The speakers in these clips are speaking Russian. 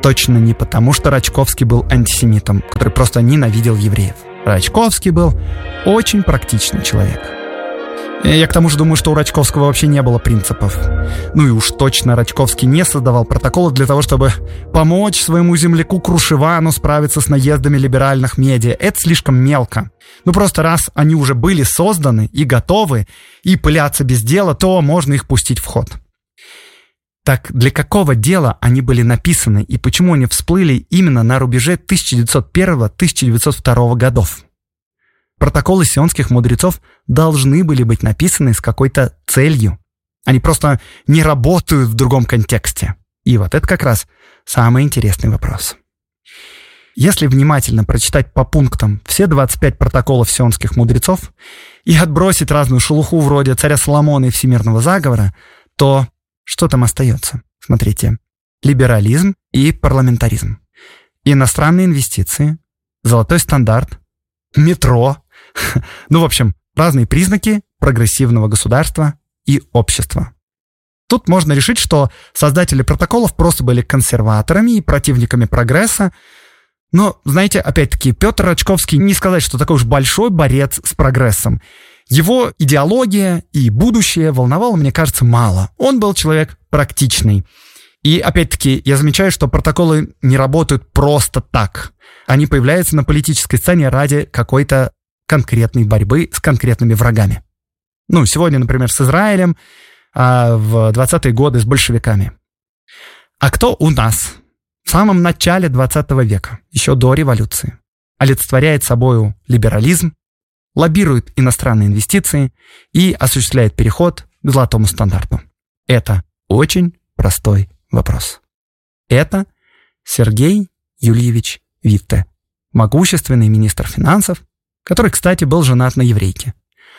точно не потому, что Рачковский был антисемитом, который просто ненавидел евреев. Рачковский был очень практичный человек. Я к тому же думаю, что у Рачковского вообще не было принципов. Ну и уж точно Рачковский не создавал протоколы для того, чтобы помочь своему земляку Крушевану справиться с наездами либеральных медиа. Это слишком мелко. Ну просто раз они уже были созданы и готовы, и пылятся без дела, то можно их пустить в ход. Так для какого дела они были написаны и почему они всплыли именно на рубеже 1901-1902 годов? Протоколы сионских мудрецов должны были быть написаны с какой-то целью. Они просто не работают в другом контексте. И вот это как раз самый интересный вопрос. Если внимательно прочитать по пунктам все 25 протоколов сионских мудрецов и отбросить разную шелуху вроде царя Соломона и всемирного заговора, то что там остается? Смотрите. Либерализм и парламентаризм. Иностранные инвестиции, золотой стандарт, метро. Ну, в общем, разные признаки прогрессивного государства и общества. Тут можно решить, что создатели протоколов просто были консерваторами и противниками прогресса. Но, знаете, опять-таки, Петр Рачковский не сказать, что такой уж большой борец с прогрессом. Его идеология и будущее волновало, мне кажется, мало. Он был человек практичный. И, опять-таки, я замечаю, что протоколы не работают просто так. Они появляются на политической сцене ради какой-то конкретной борьбы с конкретными врагами. Ну, сегодня, например, с Израилем, а в 20-е годы с большевиками. А кто у нас в самом начале 20 века, еще до революции, олицетворяет собою либерализм, лоббирует иностранные инвестиции и осуществляет переход к золотому стандарту? Это очень простой вопрос. Это Сергей Юльевич Витте, могущественный министр финансов, который, кстати, был женат на еврейке.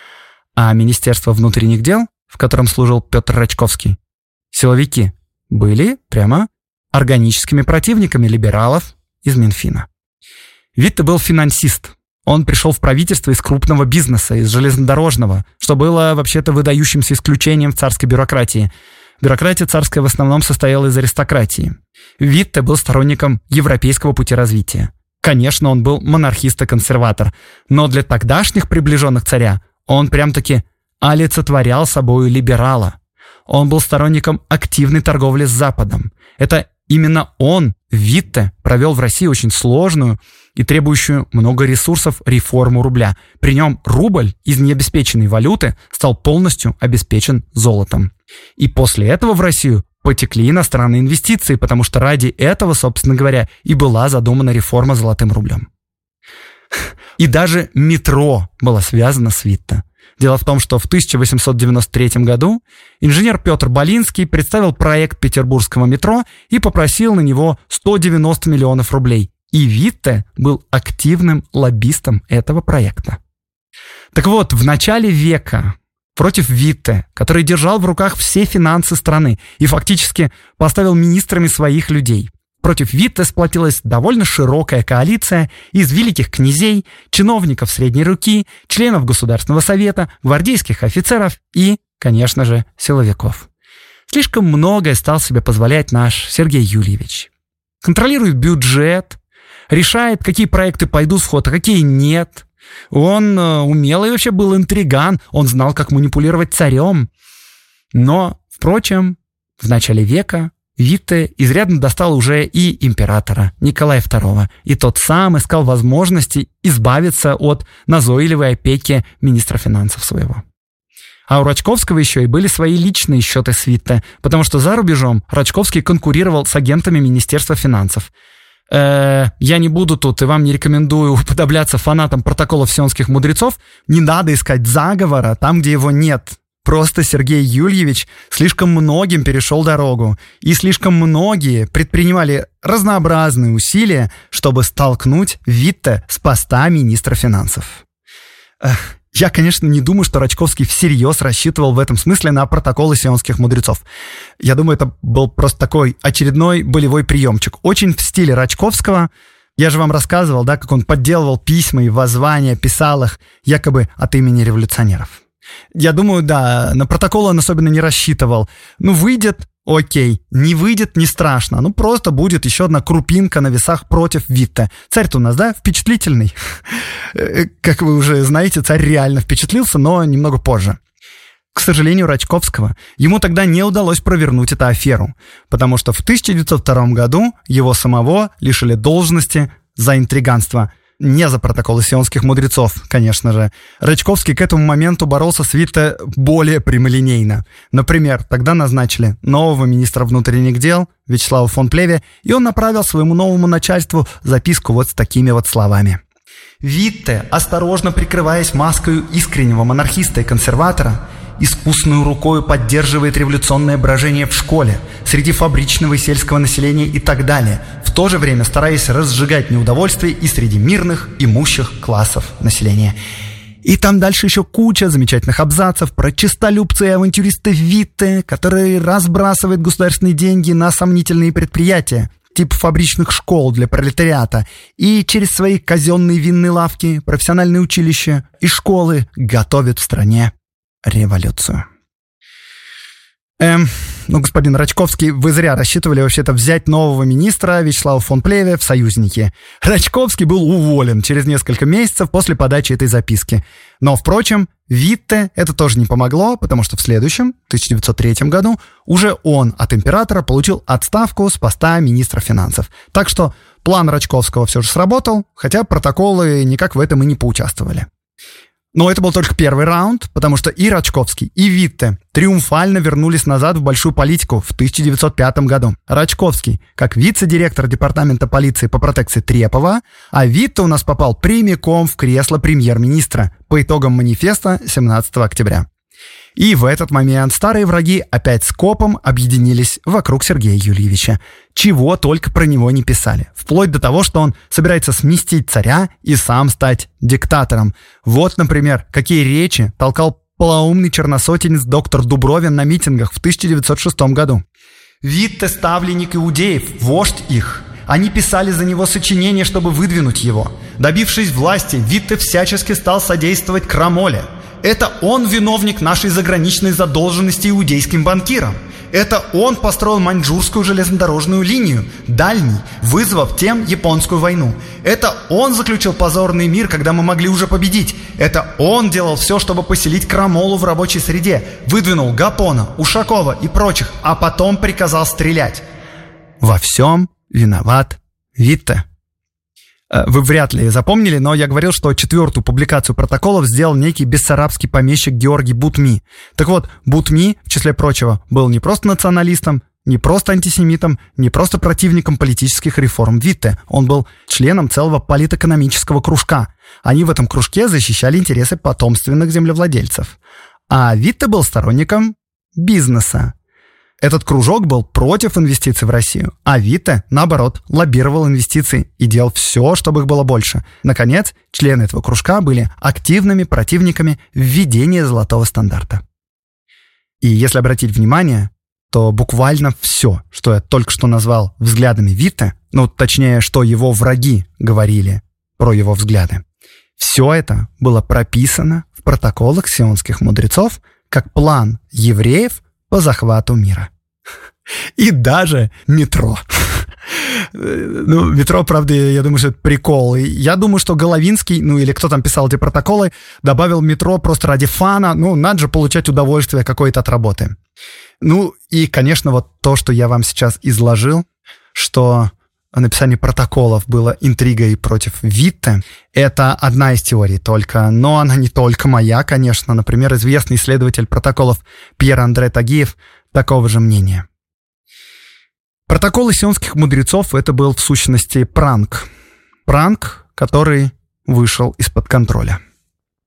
А Министерство внутренних дел, в котором служил Петр Рачковский, силовики, были прямо органическими противниками либералов из Минфина. Витте был финансист. Он пришел в правительство из крупного бизнеса, из железнодорожного, что было вообще-то выдающимся исключением в царской бюрократии. Бюрократия царская в основном состояла из аристократии. Витте был сторонником европейского пути развития. Конечно, он был монархист и консерватор, но для тогдашних приближенных царя он прям-таки олицетворял собою либерала. Он был сторонником активной торговли с Западом. Это именно он, Витте, провел в России очень сложную и требующую много ресурсов реформу рубля. При нем рубль из необеспеченной валюты стал полностью обеспечен золотом. И после этого в Россию потекли иностранные инвестиции, потому что ради этого, собственно говоря, и была задумана реформа золотым рублем. И даже метро было связано с Витте. Дело в том, что в 1893 году инженер Петр Болинский представил проект петербургского метро и попросил на него 190 миллионов рублей. И Витте был активным лоббистом этого проекта. Так вот, в начале века против Витте, который держал в руках все финансы страны и фактически поставил министрами своих людей, против Витте сплотилась довольно широкая коалиция из великих князей, чиновников средней руки, членов Государственного совета, гвардейских офицеров и, конечно же, силовиков. Слишком многое стал себе позволять наш Сергей Юльевич. Контролирует бюджет, решает, какие проекты пойдут в ход, а какие нет. Он умелый вообще был интриган, он знал, как манипулировать царем. Но, впрочем, в начале века Витте изрядно достал уже и императора Николая II, и тот сам искал возможности избавиться от назойливой опеки министра финансов своего. А у Рачковского еще и были свои личные счеты с Витте, потому что за рубежом Рачковский конкурировал с агентами Министерства финансов. Я не буду тут и вам не рекомендую уподобляться фанатам протоколов сионских мудрецов. Не надо искать заговора там, где его нет. Просто Сергей Юльевич слишком многим перешел дорогу, и слишком многие предпринимали разнообразные усилия, чтобы столкнуть Витте с поста министра финансов. Я, конечно, не думаю, что Рачковский всерьез рассчитывал в этом смысле на протоколы сионских мудрецов. Я думаю, это был просто такой очередной болевой приемчик. Очень в стиле Рачковского. Я же вам рассказывал, да, как он подделывал письма и воззвания, писал их якобы от имени революционеров. Я думаю, да, на протокол он особенно не рассчитывал. Ну, выйдет, окей, не выйдет, не страшно. Ну, просто будет еще одна крупинка на весах против Витте. Царь-то у нас, да, впечатлительный. Как вы уже знаете, царь реально впечатлился, но немного позже. К сожалению, Рачковского ему тогда не удалось провернуть эту аферу, потому что в 1902 году его самого лишили должности за интриганство. Не за протоколы сионских мудрецов, конечно же. Рачковский к этому моменту боролся с Витте более прямолинейно. Например, тогда назначили нового министра внутренних дел Вячеслава фон Плеве, и он направил своему новому начальству записку вот с такими вот словами. «Витте, осторожно прикрываясь маской искреннего монархиста и консерватора, искусную рукою поддерживает революционное брожение в школе, среди фабричного и сельского населения и так далее, в то же время стараясь разжигать неудовольствие и среди мирных, имущих классов населения». И там дальше еще куча замечательных абзацев про честолюбца и авантюриста Витте, который разбрасывает государственные деньги на сомнительные предприятия, типа фабричных школ для пролетариата, и через свои казенные винные лавки, профессиональные училища и школы готовит в стране революцию. Господин Рачковский, вы зря рассчитывали вообще-то взять нового министра Вячеслава фон Плеве в союзники. Рачковский был уволен через несколько месяцев после подачи этой записки. Но, впрочем, Витте это тоже не помогло, потому что в следующем, 1903 году, уже он от императора получил отставку с поста министра финансов. Так что план Рачковского все же сработал, хотя протоколы никак в этом и не поучаствовали. Но это был только первый раунд, потому что и Рачковский, и Витте триумфально вернулись назад в большую политику в 1905 году. Рачковский как вице-директор департамента полиции по протекции Трепова, а Витте у нас попал прямиком в кресло премьер-министра по итогам манифеста 17 октября. И в этот момент старые враги опять скопом объединились вокруг Сергея Юльевича. Чего только про него не писали. Вплоть до того, что он собирается сместить царя и сам стать диктатором. Вот, например, какие речи толкал полоумный черносотенец доктор Дубровин на митингах в 1906 году. «Витте ставленник иудеев, вождь их. Они писали за него сочинения, чтобы выдвинуть его. Добившись власти, Витте всячески стал содействовать крамоле. Это он виновник нашей заграничной задолженности иудейским банкирам. Это он построил маньчжурскую железнодорожную линию, дальний, вызвав тем японскую войну. Это он заключил позорный мир, когда мы могли уже победить. Это он делал все, чтобы поселить крамолу в рабочей среде, выдвинул Гапона, Ушакова и прочих, а потом приказал стрелять. Во всем виноват Витте». Вы вряд ли запомнили, но я говорил, что 4-ю публикацию протоколов сделал некий бессарабский помещик Георгий Бутми. Так вот, Бутми, в числе прочего, был не просто националистом, не просто антисемитом, не просто противником политических реформ Витте. Он был членом целого политэкономического кружка. Они в этом кружке защищали интересы потомственных землевладельцев. А Витте был сторонником бизнеса. Этот кружок был против инвестиций в Россию, а Витте, наоборот, лоббировал инвестиции и делал все, чтобы их было больше. Наконец, члены этого кружка были активными противниками введения золотого стандарта. И если обратить внимание, то буквально все, что я только что назвал взглядами Витте, точнее, что его враги говорили про его взгляды, все это было прописано в протоколах сионских мудрецов как план евреев по захвату мира. И даже метро. Метро, правда, я думаю, что это прикол. И я думаю, что Головинский, или кто там писал эти протоколы, добавил метро просто ради фана. Надо же получать удовольствие какое-то от работы. И, конечно, вот то, что я вам сейчас изложил, что написание протоколов было интригой против Витте, это одна из теорий только, но она не только моя, конечно. Например, известный исследователь протоколов Пьер-Андре Тагиев такого же мнения. Протоколы сионских мудрецов — это был в сущности пранк. Пранк, который вышел из-под контроля.